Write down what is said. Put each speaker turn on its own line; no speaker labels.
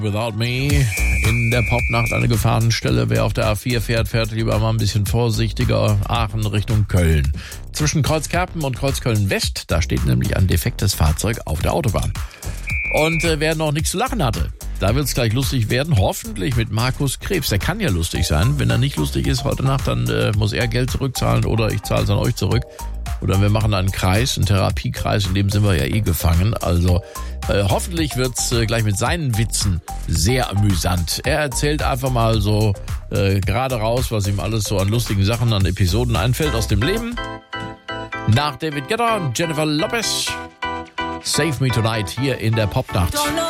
Without Me in der Popnacht eine Gefahrenstelle. Wer auf der A4 fährt, fährt lieber mal ein bisschen vorsichtiger. Aachen Richtung Köln. Zwischen Kreuzkerpen und Kreuzköln-West, da steht nämlich ein defektes Fahrzeug auf der Autobahn. Und wer noch nichts zu lachen hatte, da wird es gleich lustig werden. Hoffentlich mit Markus Krebs. Der kann ja lustig sein. Wenn er nicht lustig ist heute Nacht, dann muss er Geld zurückzahlen oder ich zahle es an euch zurück. Oder wir machen einen Kreis, einen Therapiekreis, in dem sind wir ja eh gefangen. Also hoffentlich wird's gleich mit seinen Witzen sehr amüsant. Er erzählt einfach mal so gerade raus, was ihm alles so an lustigen Sachen, an Episoden einfällt aus dem Leben. Nach David Guetta und Jennifer Lopez. Save Me Tonight hier in der Popnacht.